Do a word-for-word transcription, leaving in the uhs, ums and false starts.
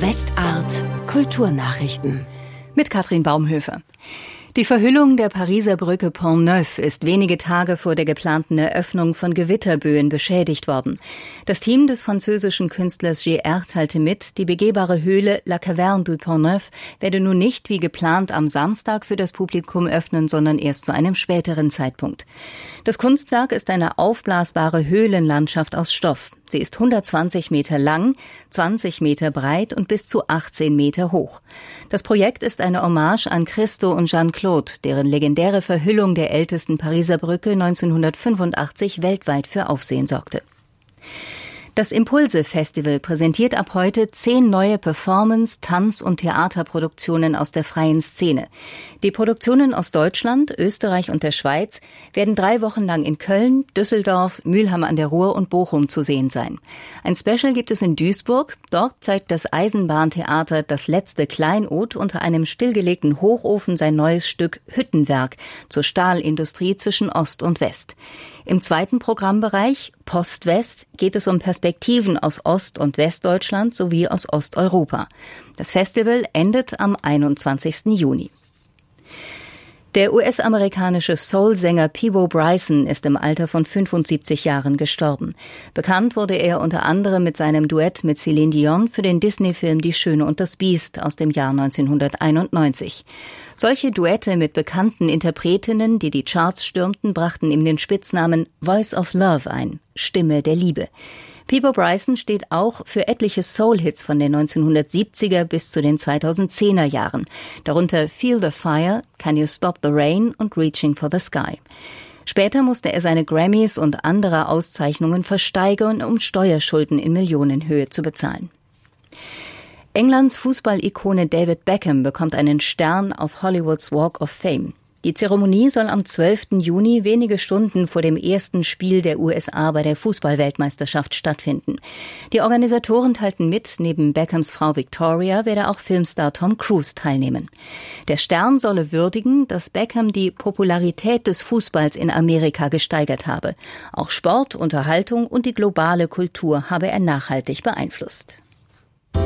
Westart Kulturnachrichten mit Katrin Baumhöfer. Die Verhüllung der Pariser Brücke Pont Neuf ist wenige Tage vor der geplanten Eröffnung von Gewitterböen beschädigt worden. Das Team des französischen Künstlers G R teilte mit, die begehbare Höhle La Caverne du Pont Neuf werde nun nicht wie geplant am Samstag für das Publikum öffnen, sondern erst zu einem späteren Zeitpunkt. Das Kunstwerk ist eine aufblasbare Höhlenlandschaft aus Stoff. Sie ist hundertzwanzig Meter lang, zwanzig Meter breit und bis zu achtzehn Meter hoch. Das Projekt ist eine Hommage an Christo und Jeanne-Claude, deren legendäre Verhüllung der ältesten Pariser Brücke neunzehnhundertfünfundachtzig weltweit für Aufsehen sorgte. Das Impulse-Festival präsentiert ab heute zehn neue Performance-, Tanz- und Theaterproduktionen aus der freien Szene. Die Produktionen aus Deutschland, Österreich und der Schweiz werden drei Wochen lang in Köln, Düsseldorf, Mülheim an der Ruhr und Bochum zu sehen sein. Ein Special gibt es in Duisburg. Dort zeigt das Eisenbahntheater Das letzte Kleinod unter einem stillgelegten Hochofen sein neues Stück Hüttenwerk zur Stahlindustrie zwischen Ost und West. Im zweiten Programmbereich, Post-West, geht es um Perspektiven aus Ost- und Westdeutschland sowie aus Osteuropa. Das Festival endet am einundzwanzigsten Juni. Der U S-amerikanische Soul-Sänger Peabo Bryson ist im Alter von fünfundsiebzig Jahren gestorben. Bekannt wurde er unter anderem mit seinem Duett mit Celine Dion für den Disney-Film Die Schöne und das Biest aus dem Jahr neunzehnhunderteinundneunzig. Solche Duette mit bekannten Interpretinnen, die die Charts stürmten, brachten ihm den Spitznamen Voice of Love ein, Stimme der Liebe. Peabo Bryson steht auch für etliche Soul-Hits von den neunzehnhundertsiebziger bis zu den zweitausendzehner Jahren, darunter Feel the Fire, Can You Stop the Rain und Reaching for the Sky. Später musste er seine Grammys und andere Auszeichnungen versteigern, um Steuerschulden in Millionenhöhe zu bezahlen. Englands Fußballikone David Beckham bekommt einen Stern auf Hollywoods Walk of Fame. Die Zeremonie soll am zwölften Juni, wenige Stunden vor dem ersten Spiel der U S A bei der Fußballweltmeisterschaft, stattfinden. Die Organisatoren teilten mit, neben Beckhams Frau Victoria werde auch Filmstar Tom Cruise teilnehmen. Der Stern solle würdigen, dass Beckham die Popularität des Fußballs in Amerika gesteigert habe. Auch Sport, Unterhaltung und die globale Kultur habe er nachhaltig beeinflusst.